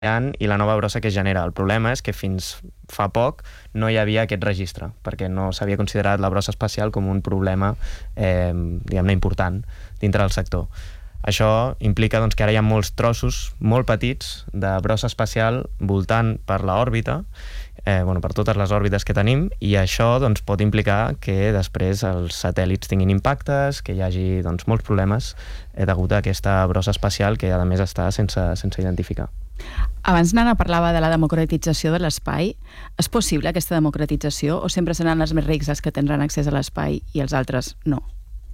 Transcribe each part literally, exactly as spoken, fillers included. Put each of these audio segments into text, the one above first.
i la nova brossa que es genera. El problema és que fins fa poc no hi havia aquest registre, perquè no s'havia considerat la brossa espacial com un problema eh, diguem-ne important dintre del sector. Això implica doncs, que ara hi ha molts trossos molt petits de brossa espacial voltant per l'òrbita, eh, bueno, per totes les òrbites que tenim, i això doncs, pot implicar que després els satèl·lits tinguin impactes, que hi hagi doncs, molts problemes eh, degut a aquesta brossa espacial que a més està sense, sense identificar. Abans Nana parlava de la democratització de l'espai. És possible aquesta democratització o sempre seran els més rics els que tindran accés a l'espai i els altres no?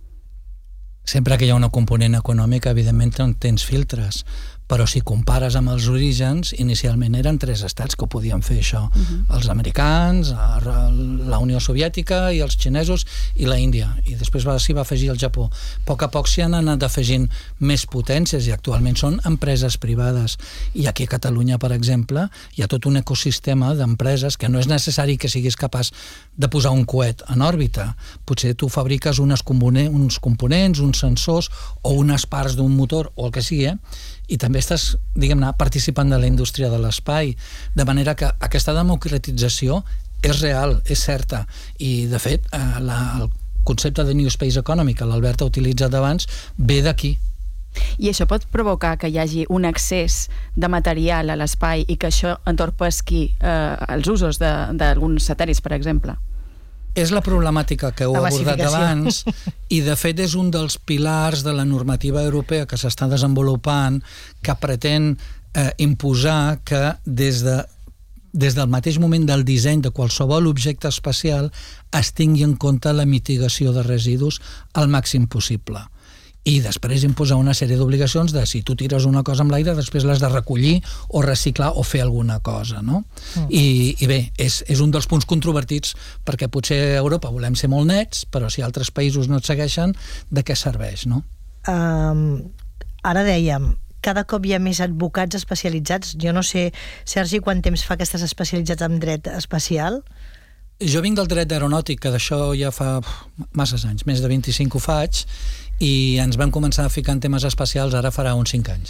Sempre que hi ha una component econòmica, evidentment tens filtres, però si compares amb els orígens, inicialment eren tres estats que ho podien fer això. Uh-huh. Els americans, la Unió Soviètica i els xinesos i la Índia. I després s'hi va afegir el Japó. A poc a poc s'hi han anat afegint més potències i actualment són empreses privades. I aquí a Catalunya, per exemple, hi ha tot un ecosistema d'empreses que no és necessari que siguis capaç de posar un coet en òrbita. Potser tu fabriques unes components, uns components, uns sensors o unes parts d'un motor o el que sigui, eh? I també estàs, diguem-ne, participant de la indústria de l'espai, de manera que aquesta democratització és real, és certa, i de fet eh, la, el concepte de New Space Economy que l'Albert ha utilitzat abans ve d'aquí. I això pot provocar que hi hagi un excés de material a l'espai i que això entorpesqui eh, els usos d'alguns satèl·lits, per exemple? És la problemàtica que heu abordat abans i de fet és un dels pilars de la normativa europea que s'està desenvolupant que pretén eh, imposar que des de des del mateix moment del disseny de qualsevol objecte espacial es tingui en compte la mitigació de residus al màxim possible. I després imposar una sèrie d'obligacions de si tu tires una cosa amb l'aire, després l'has de recollir o reciclar o fer alguna cosa, no? Mm. I, i bé, és, és un dels punts controvertits perquè potser a Europa volem ser molt nets, però si altres països no et segueixen, de què serveix, no? Um, ara dèiem, cada cop hi ha més advocats especialitzats. Jo no sé, Sergi, quant temps fa que estàs especialitzat en dret espacial? Jo vinc del dret aeronàutic, que d'això ja fa masses anys, més de vint-i-cinc ho faig, i ens vam començar a ficar en temes espacials ara farà uns cinc anys.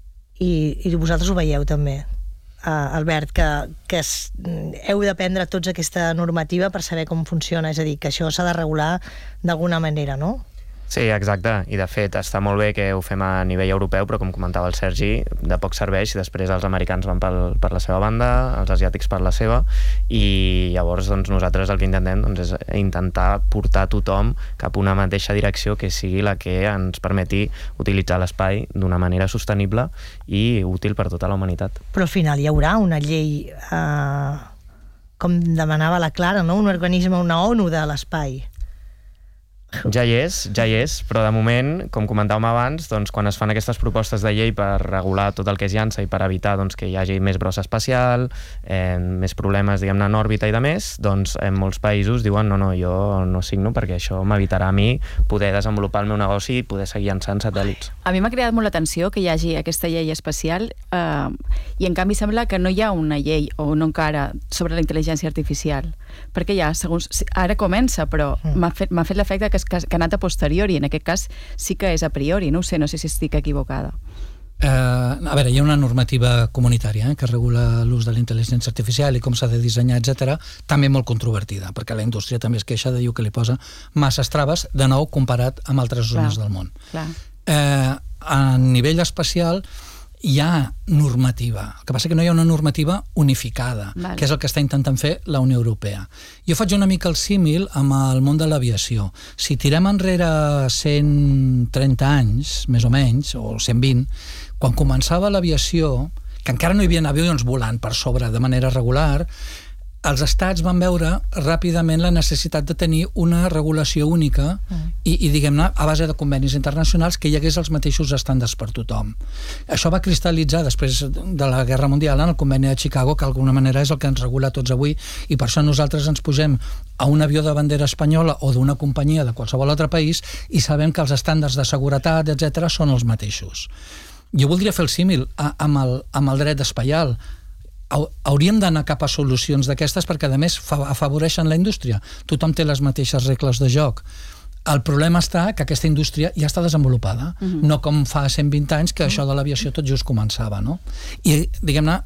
I, i vosaltres ho veieu també, uh, Albert, que, que es, heu d'aprendre tots aquesta normativa per saber com funciona, és a dir, que això s'ha de regular d'alguna manera, no? Sí, exacte, i de fet està molt bé que ho fem a nivell europeu, però com comentava el Sergi, de poc serveix si després els americans van per, per la seva banda, els asiàtics per la seva, i llavors doncs, nosaltres el que intentem doncs, és intentar portar tothom cap a una mateixa direcció que sigui la que ens permeti utilitzar l'espai d'una manera sostenible i útil per tota la humanitat. Però al final hi haurà una llei, eh, com demanava la Clara, no? Un organisme, una ONU de l'espai. Ja hi és, ja hi és, però de moment, com comentàvem abans, doncs, quan es fan aquestes propostes de llei per regular tot el que es llança i per evitar doncs, que hi hagi més brossa espacial, eh, més problemes diguem-ne en òrbita i de més, doncs en molts països diuen no, no, jo no signo perquè això m'evitarà a mi poder desenvolupar el meu negoci i poder seguir llançant satèl·lits. A mi m'ha cridat molt l'atenció que hi hagi aquesta llei espacial eh, i en canvi sembla que no hi ha una llei o no encara sobre la intel·ligència artificial, perquè ja, segons, ara comença, però mm. m'ha fet, m'ha fet l'efecte que que, que ha anat a posteriori, en aquest cas sí que és a priori, no ho sé, no sé si estic equivocada. Eh, a veure, hi ha una normativa comunitària eh, que regula l'ús de la intel·ligència artificial i com s'ha de dissenyar, etcètera, també molt controvertida, perquè la indústria també es queixa de dir que li posa masses traves, de nou comparat amb altres zones clar, del món. Clar. Eh, a nivell espacial hi ha normativa, el que passa que no hi ha una normativa unificada, vale. Que és el que està intentant fer la Unió Europea. Jo faig una mica el símil amb el món de l'aviació. Si tirem enrere cent trenta anys, més o menys, o cent vint, quan començava l'aviació, que encara no hi havia avions volant per sobre de manera regular, els estats van veure ràpidament la necessitat de tenir una regulació única mm. i, i diguem-ne, a base de convenis internacionals que hi hagués els mateixos estàndards per tothom. Això va cristal·litzar després de la Guerra Mundial en el conveni de Chicago, que d'alguna manera és el que ens regula tots avui, i per això nosaltres ens posem a un avió de bandera espanyola o d'una companyia de qualsevol altre país i sabem que els estàndards de seguretat, etcètera, són els mateixos. Jo voldria fer el símil amb el, amb el dret espaial. Hauríem d'anar cap a solucions d'aquestes perquè a més afavoreixen la indústria, tothom té les mateixes regles de joc. El problema està que aquesta indústria ja està desenvolupada, uh-huh. no com fa cent vint anys que uh-huh. això de l'aviació tot just començava, no? I, diguem-ne,